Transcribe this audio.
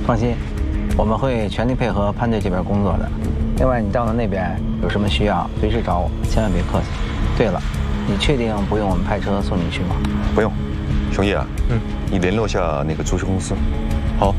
放心，我们会全力配合潘队这边工作的。另外，你到了那边有什么需要，随时找我，千万别客气。对了，你确定不用我们派车送你去吗？ 不用，熊毅啊，你联络下那个租车公司，